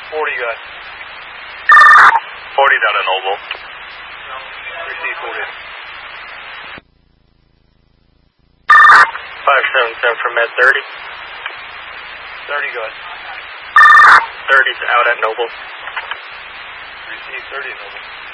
40 good. 40 down at Noble. Receive 40. 577 from Med 30. 30 good. 30's out at Noble. Receive 30 Noble.